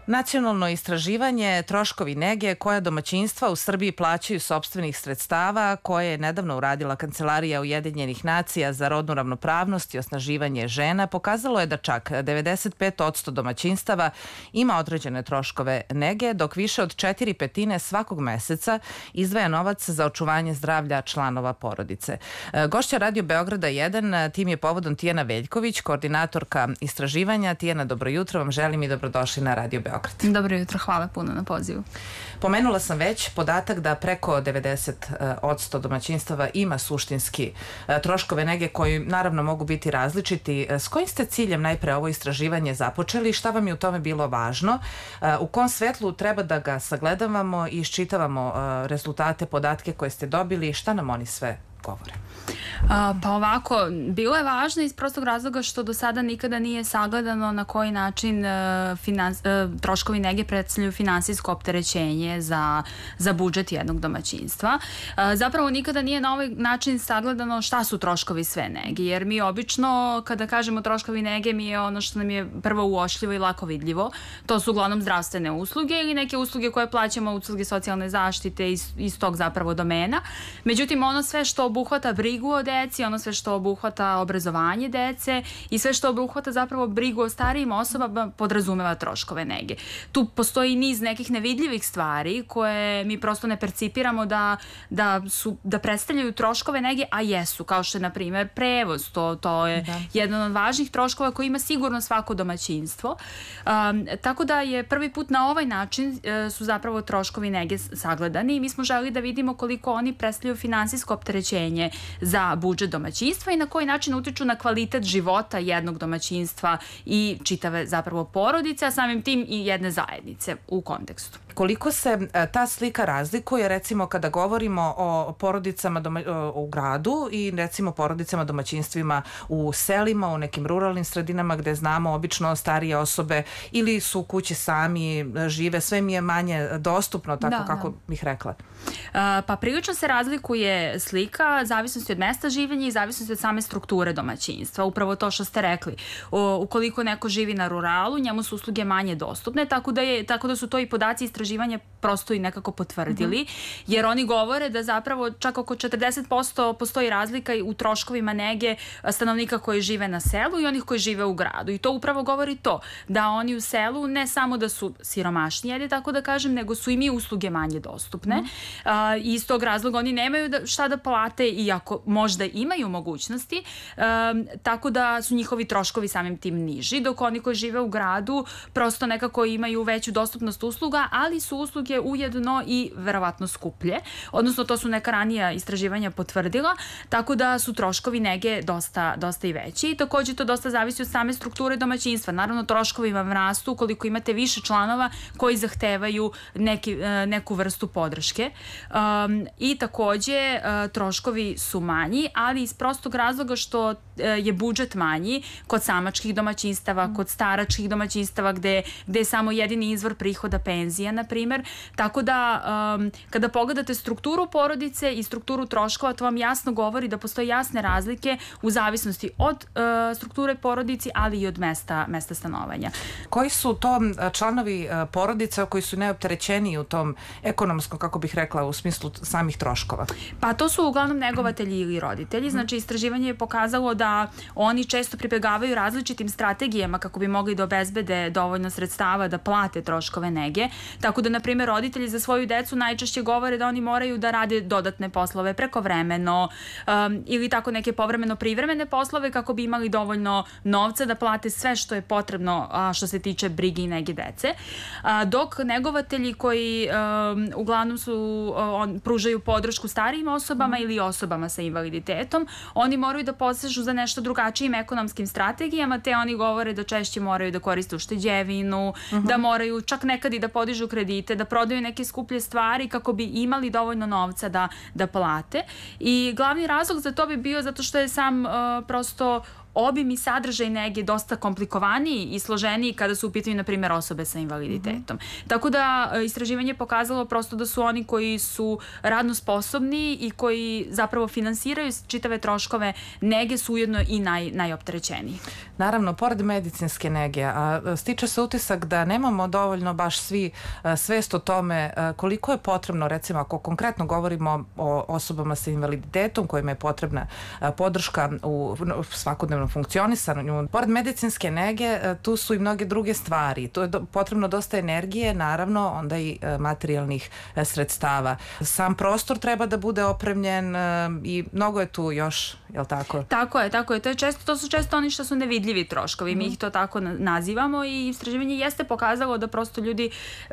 Nacionalno istraživanje troškovi nege koja domaćinstva u Srbiji plaćaju sopstvenih sredstava koje je nedavno uradila Kancelarija Ujedinjenih nacija za rodnu ravnopravnost i osnaživanje žena pokazalo je da čak 95% domaćinstava ima određene troškove nege, dok više od 4/5 svakog meseca izdvaja novac za očuvanje zdravlja članova porodice. Gošća Radio Beograda 1, tim je povodom Tijana Veljković, koordinatorka istraživanja. Tijana, dobro jutro vam želim i dobrodošli na Radio Beograd. Dobro jutro, hvala puno na pozivu. Pomenula sam već podatak da preko 90% domaćinstava ima suštinski troškove nege koji naravno mogu biti različiti. S kojim ste ciljem najpre ovo istraživanje započeli i šta vam je u tome bilo važno? U kom svetlu treba da ga sagledavamo i iščitavamo rezultate, podatke koje ste dobili i šta nam oni sve govore? Pa ovako, bilo je važno iz prostog razloga što do sada nikada nije sagledano na koji način troškovi nege predstavljaju finansijsko opterećenje za budžet jednog domaćinstva. Zapravo nikada nije na ovaj način sagledano šta su troškovi sve nege, jer mi obično kada kažemo troškovi nege mi je ono što nam je prvo uočljivo i lako vidljivo. To su uglavnom zdravstvene usluge ili neke usluge koje plaćamo, usluge socijalne zaštite iz tog zapravo domena. Međutim, ono sve što obuhvata brigu o deci, ono sve što obuhvata obrazovanje dece i sve što obuhvata zapravo brigu o starijim osobama podrazumeva troškove nege. Tu postoji niz nekih nevidljivih stvari koje mi prosto ne percipiramo da predstavljaju troškove nege, a jesu, kao što je na primjer prevoz, to je jedan od važnih troškova koji ima sigurno svako domaćinstvo. Tako da je prvi put na ovaj način su zapravo troškovi nege sagledani i mi smo želeli da vidimo koliko oni predstavljaju finansijsko opterećenje za budžet domaćinstva i na koji način utiču na kvalitet života jednog domaćinstva i čitave zapravo porodice, a samim tim i jedne zajednice u kontekstu. Koliko se ta slika razlikuje recimo kada govorimo o porodicama u gradu i recimo porodicama, domaćinstvima u selima, u nekim ruralnim sredinama gde znamo obično starije osobe ili su u kući sami, žive, sve mi je manje dostupno, tako kako bih rekla. Pa prilično se razlikuje slika zavisnosti od mesta življenja i zavisnosti od same strukture domaćinstva. Upravo to što ste rekli. Ukoliko neko živi na ruralu, njemu su usluge manje dostupne, tako da su to i podaci istraživanja prosto i nekako potvrdili, jer oni govore da zapravo čak oko 40% postoji razlika u troškovima nege stanovnika koji žive na selu i onih koji žive u gradu. I to upravo govori to, da oni u selu ne samo da su siromašniji, tako da kažem, nego su im i usluge manje dostupne. I iz tog razloga oni nemaju šta da plate, iako možda imaju mogućnosti, tako da su njihovi troškovi samim tim niži, dok oni koji žive u gradu prosto nekako imaju veću dostupnost usluga, ali su usluge ujedno i verovatno skuplje, odnosno to su neka ranija istraživanja potvrdila, tako da su troškovi nege dosta i veći i takođe to dosta zavisi od same strukture domaćinstva. Naravno, troškovi vam rastu ukoliko imate više članova koji zahtevaju neku vrstu podrške i takođe troškovi su manji, ali iz prostog razloga što je budžet manji kod samačkih domaćinstava, kod staračkih domaćinstava gde je samo jedini izvor prihoda penzija, na primer. Tako da kada pogledate strukturu porodice i strukturu troškova, to vam jasno govori da postoje jasne razlike u zavisnosti od strukture porodici, ali i od mesta stanovanja. Koji su to članovi porodice koji su najopterećeniji u tom ekonomskom, kako bih rekla, u smislu samih troškova? Pa to su uglavnom negovatelji ili roditelji. Znači, istraživanje je pokazalo da oni često pribegavaju različitim strategijama kako bi mogli da obezbede dovoljno sredstava da plate troškove nege. Tako da, na primjer, roditelji za svoju decu najčešće govore da oni moraju da rade dodatne poslove prekovremeno ili tako neke povremeno privremene poslove kako bi imali dovoljno novca da plate sve što je potrebno što se tiče brige i nege dece. Dok negovatelji koji uglavnom pružaju podršku starijim osobama ili osobama sa invaliditetom, oni moraju da posežu za nešto drugačijim ekonomskim strategijama, te oni govore da češće moraju da koriste ušteđevinu, da moraju čak nekad i da podižu kredite, da prodaju neke skuplje stvari kako bi imali dovoljno novca da plate. I glavni razlog za to bi bio zato što je sam prosto obim i sadržaj nege dosta komplikovaniji i složeniji kada su u pitanju, na primjer, osobe sa invaliditetom. Tako da istraživanje je pokazalo prosto da su oni koji su radno sposobni i koji zapravo finansiraju čitave troškove nege su ujedno i najopterećeniji. Naravno, pored medicinske nege, a stiče se utisak da nemamo dovoljno baš svi svest o tome koliko je potrebno, recimo ako konkretno govorimo o osobama sa invaliditetom kojima je potrebna podrška u svakodnevnom funkcionisanju. Pored medicinske nege tu su i mnoge druge stvari. Tu je potrebno dosta energije, naravno, onda i materijalnih sredstava. Sam prostor treba da bude opremljen i mnogo je tu još, je li tako? Tako je. To su često oni što su nevidljivi troškovi. Mi ih to tako nazivamo i istraživanje jeste pokazalo da prosto ljudi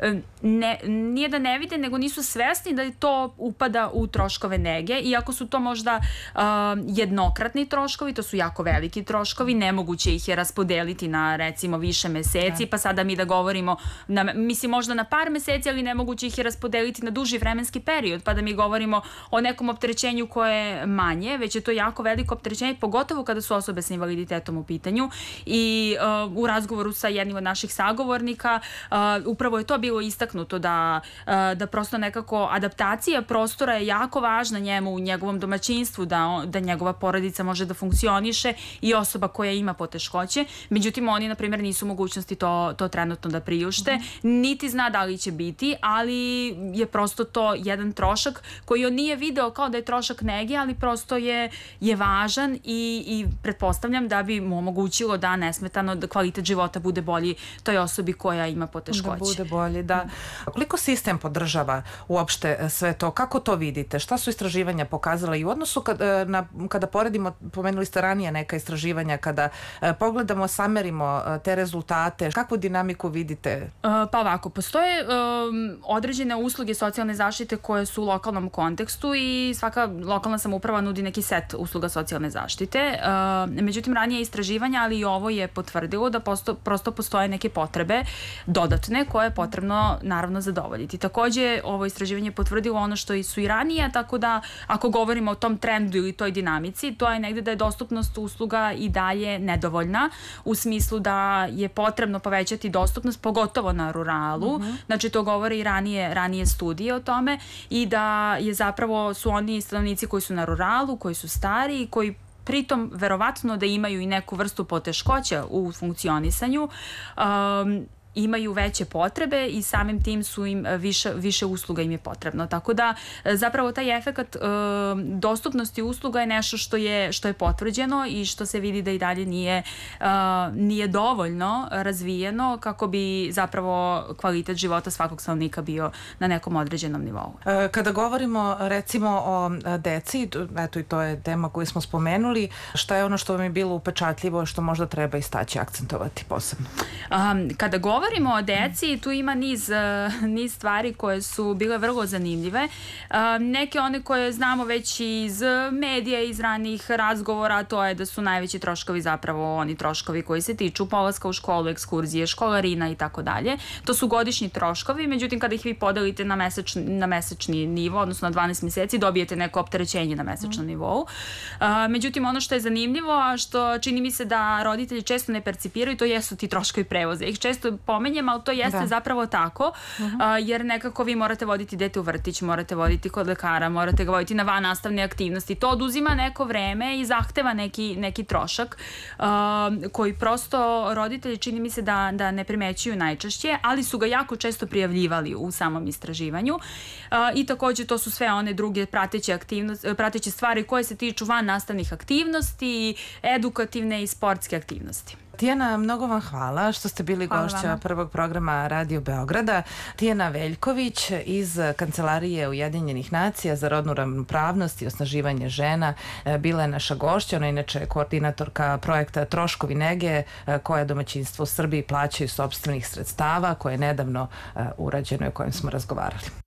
nije da ne vide, nego nisu svesni da to upada u troškove nege, iako su to možda jednokratni troškovi, to su jako veliki troškovi, nemoguće ih je raspodeliti na recimo više meseci, pa sada mi da govorimo, mislim možda na par meseci, ali nemoguće ih je raspodeliti na duži vremenski period, pa da mi govorimo o nekom opterećenju koje je manje, već je to jako veliko opterećenje, pogotovo kada su osobe sa invaliditetom u pitanju. I u razgovoru sa jednim od naših sagovornika upravo je to bilo istaknuto da prosto nekako adaptacija prostora je jako važna njemu u njegovom domaćinstvu, da njegova porodica može da funkcioniše i osoba koja ima poteškoće. Međutim, oni, na primjer, nisu u mogućnosti to trenutno da priušte, niti zna da li će biti, ali je prosto to jedan trošak koji on nije video kao da je trošak nege, ali prosto je važan i pretpostavljam da bi mu omogućilo da nesmetano da kvalitet života bude bolji toj osobi koja ima poteškoće. Da bude bolji, da. Koliko sistem podržava uopšte sve to? Kako to vidite? Šta su istraživanja pokazala i u odnosu kada poredimo, pomenuli ste ranije neka istraživanja, kada pogledamo, samerimo te rezultate, kakvu dinamiku vidite? Pa ovako, postoje određene usluge socijalne zaštite koje su u lokalnom kontekstu i svaka lokalna samouprava nudi neki set usluga socijalne zaštite. Međutim, ranije istraživanja, ali i ovo je potvrdilo da prosto postoje neke potrebe dodatne koje je potrebno naravno zadovoljiti. Takođe, ovo istraživanje je potvrdilo ono što su i ranije, tako da ako govorimo o tom trendu ili toj dinamici, to je negde da je dostupnost usluga i dalje nedovoljna, u smislu da je potrebno povećati dostupnost, pogotovo na ruralu. Znači, to govore i ranije studije o tome i da je zapravo su oni stanovnici koji su na ruralu, koji su stari i koji pritom verovatno da imaju i neku vrstu poteškoća u funkcionisanju, imaju veće potrebe i samim tim su im više usluga im je potrebno. Tako da zapravo taj efekat dostupnosti usluga je nešto što je potvrđeno i što se vidi da i dalje nije dovoljno razvijeno kako bi zapravo kvalitet života svakog stanovnika bio na nekom određenom nivou. Kada govorimo recimo o deci, eto i to je tema koju smo spomenuli, šta je ono što vam je bilo upečatljivo, što možda treba istaći, akcentovati posebno? Kada govorimo o deci, tu ima niz stvari koje su bile vrlo zanimljive. Neke one koje znamo već iz medija, iz ranih razgovora, to je da su najveći troškovi zapravo oni troškovi koji se tiču polaska u školu, ekskurzije, školarina i tako dalje. To su godišnji troškovi, međutim kada ih vi podelite na mesečni nivo, odnosno na 12 meseci, dobijete neko opterećenje na mesečnom nivou. Međutim, ono što je zanimljivo, a što čini mi se da roditelji često ne percipiraju, to jesu ti troškovi prevoza. Ih često pomenjem, ali to jeste zapravo tako, jer nekako vi morate voditi dete u vrtić, morate voditi kod lekara, morate ga voditi na vannastavne aktivnosti. To oduzima neko vreme i zahteva neki trošak koji prosto roditelji čini mi se da ne primećuju najčešće, ali su ga jako često prijavljivali u samom istraživanju. I takođe to su sve one druge prateće stvari koje se tiču vannastavnih aktivnosti, edukativne i sportske aktivnosti. Tijana, mnogo vam hvala što ste bili gošća prvog programa Radio Beograda. Tijana Veljković iz Kancelarije Ujedinjenih nacija za rodnu ravnopravnost i osnaživanje žena bila je naša gošća. Ona je inače koordinatorka projekta Troškovi nege koje domaćinstvo u Srbiji plaćaju iz sopstvenih sredstava, koje je nedavno urađeno i o kojem smo razgovarali.